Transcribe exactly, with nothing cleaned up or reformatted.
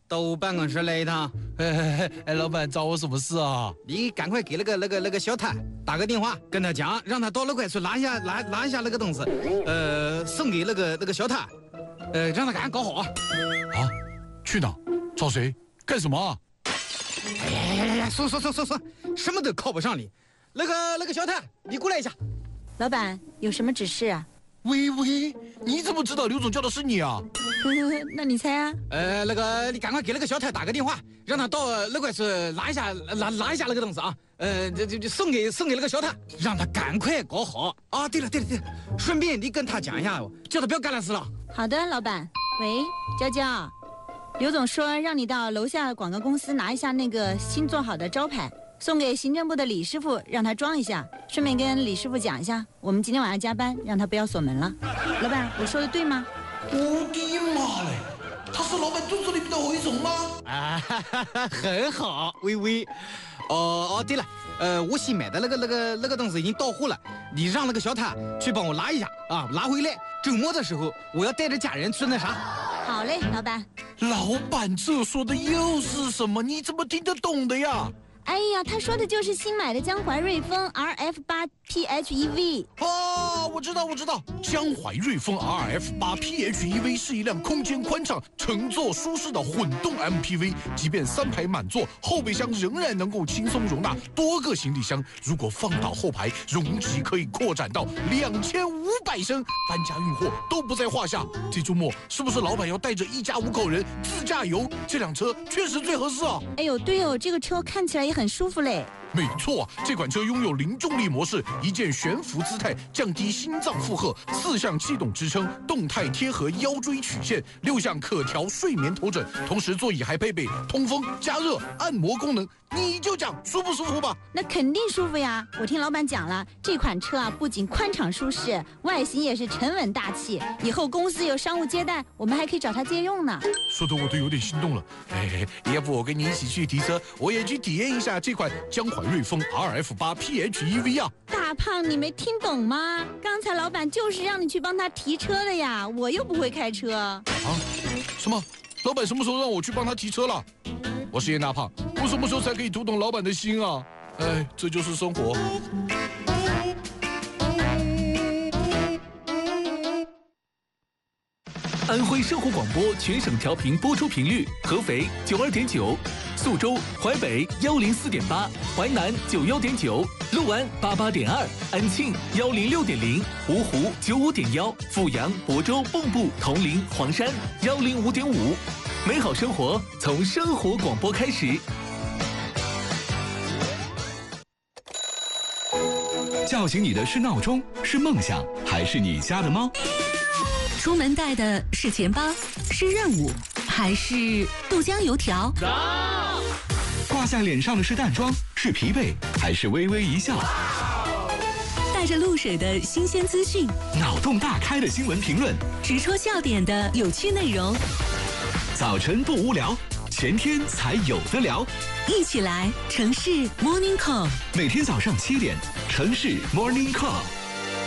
到我办公室来一趟。 哎哎，老板找我什么事啊？ 你赶快给那个那个那个小谭打个电话，跟他讲，让他到那块去拿一下拿拿一下那个东西，呃，送给那个那个小谭，呃，让他赶快搞好啊。 啊？去哪？找谁？干什么啊？ 哎呀呀呀呀！说说说说说，什么都靠不上你。那个那个小谭，你过来一下。 老板有什么指示啊？ 喂喂，你怎么知道刘总叫的是你啊？ 那你猜啊？ 呃，那个你赶快给那个小谭打个电话，让他到那块去拿一下拿拿一下那个东西啊。呃，这这这送给送给那个小谭，让他赶快搞好啊。对了对了对了，顺便你跟他讲一下，叫他不要干烂事了。 好的，老板。喂，娇娇，刘总说让你到楼下广告公司拿一下那个新做好的招牌。送给行政部的李师傅，让他装一下，顺便跟李师傅讲一下，我们今天晚上加班，让他不要锁门了。老板，我说的对吗？ 我的妈嘞！他是老板肚子里面的蛔虫吗？ 啊，哈哈哈，很好，微微。哦哦，对了，呃，我新买的那个那个那个东西已经到货了，你让那个小谭去帮我拿一下啊，拿回来。周末的时候，我要带着家人去那啥。 好嘞，老板。 老板这说的又是什么？你怎么听得懂的呀？ 哎呀，他说的就是新买的江淮瑞风 R F 八 P H E V。 哦，我知道，我知道，江淮瑞风 R F 八 P H E V 是一辆空间宽敞、乘坐舒适的混动 M P V， 即便三排满座，后备箱仍然能够轻松容纳多个行李箱。如果放倒后排，容积可以扩展到两千五百升，搬家运货都不在话下。这周末是不是老板要带着一家五口人自驾游？这辆车确实最合适啊！ 哎呦，对哦，这个车看起来也很舒服嘞。 没错啊，这款车拥有零重力模式，一键悬浮姿态，降低心脏负荷，四项气动支撑，动态贴合腰椎曲线，六项可调睡眠头枕，同时座椅还配备通风、加热、按摩功能。你就讲舒不舒服吧？ 那肯定舒服呀！我听老板讲了，这款车啊不仅宽敞舒适，外形也是沉稳大气。以后公司有商务接待，我们还可以找它借用呢。 说的我都有点心动了。哎，要不我跟你一起去提车，我也去体验一下这款江淮瑞风 R F 八 P H E V 啊！ 大胖，你没听懂吗？刚才老板就是让你去帮他提车的呀，我又不会开车。啊？ 什么？老板什么时候让我去帮他提车了？我是严大胖，我什么时候才可以读懂老板的心啊？哎，这就是生活。 安徽生活广播全省调频播出频率：合肥九二点九，宿州、淮北幺零四点八，淮南九幺点九，六安八八点二，安庆幺零六点零，芜湖九五点幺，阜阳、亳州、蚌埠、铜陵、黄山幺零五点五。美好生活从生活广播开始。 叫醒你的是闹钟，是梦想，还是你家的猫？ 出门带的是钱包，是任务，还是豆浆油条？ 挂在脸上的是淡妆，是疲惫，还是微微一笑？ 带着露水的新鲜资讯， 脑洞大开的新闻评论， 直戳笑点的有趣内容。 早晨不无聊，前天才有的聊。 一起来城市 Morning Call， 每天早上七点，城市 Morning Call。